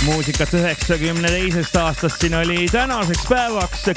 muusikat 92. aastast. Siin oli tänaseks päevaks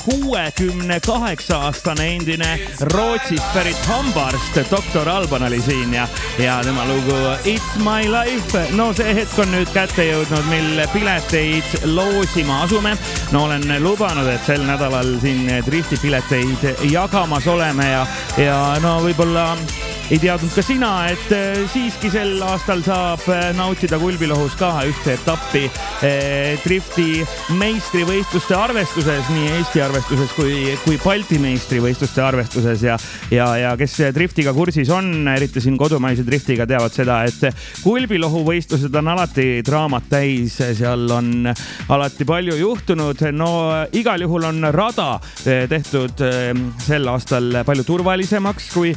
68-aastane endine Rootsist pärit hambaarst Dr. Alban oli siin ja tema lugu It's My Life. No see hetk on nüüd kätte jõudnud, mil pileteid loosima asume. No olen lubanud, et sel nädalal siin Drifti pileteid jagamas oleme ja no võib-olla ei teadnud ka sina, et siiski sel aastal saab nautida Kulbilohus ka ühte etappi Drifti meistrivõistluste arvestuses, nii Eesti arvestuses kui Balti meistrivõistluste arvestuses ja kes Driftiga kursis on, eriti siin kodumaise Driftiga teavad seda, et Kulbilohu võistlused on alati draamat täis, seal on alati palju juhtunud. No igal juhul on rada tehtud sel aastal palju turvalisemaks, kui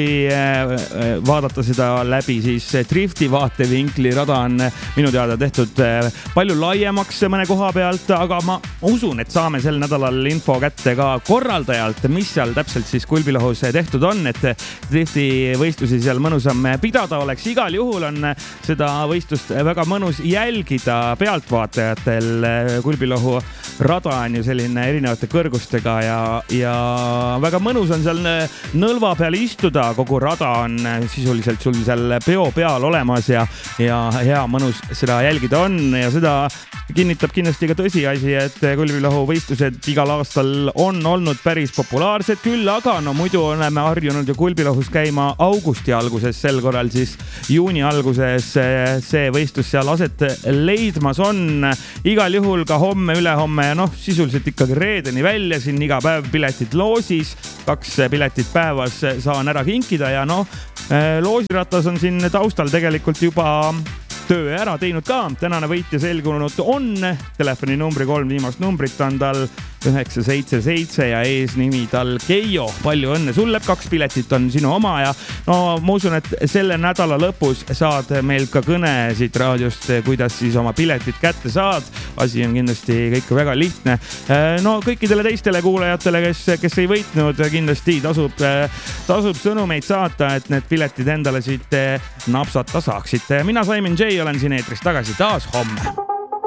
vaadata seda läbi, siis Drifti vaatevinkli rada on minu teada tehtud palju laiemaks mõne koha pealt, aga ma usun, et saame sel nädalal info kätte ka korraldajalt, mis seal täpselt siis Kulbilohus tehtud on, et Drifti võistlusi seal mõnusam pidada oleks. Igal juhul on seda võistlust väga mõnus jälgida pealtvaatajatel. Kulbilohu rada on ju selline erinevate kõrgustega ja väga mõnus on seal nõlva peal istuda. Kogu rada on sisuliselt sul seal peo peal olemas ja hea mõnus seda jälgida on ja seda kinnitab kindlasti ka tõsiasi, et Kulbilohu võistlused igal aastal on olnud päris populaarsed küll, aga no muidu oleme harjunud ju Kulbilohus käima augusti alguses, sel korral siis juuni alguses see võistlus seal aset leidmas on. Igal juhul ka homme, ülehomme ja sisuliselt ikkagi reedeni välja, siin iga päev piletid loosis, 2 piletit päevas saan ära kinkida ja loosiratas on siin taustal tegelikult juba töö ära teinud ka. Tänane võitja selgunud on telefoninumbri 3 viimast numbrit on tal 977 ja eesnimi tal Keijo. Palju õnne sulle, 2 piletit on sinu oma ja ma usun, et selle nädala lõpus saad meil ka kõne siit raadiost, kuidas siis oma piletit kätte saad. Asi on kindlasti kõik väga lihtne. Kõikidele teistele kuulajatele, kes ei võitnud, kindlasti tasub sõnumeid saata, et need piletid endale siit napsata saaksite. Mina Simon J olen siin eetris tagasi taas homme.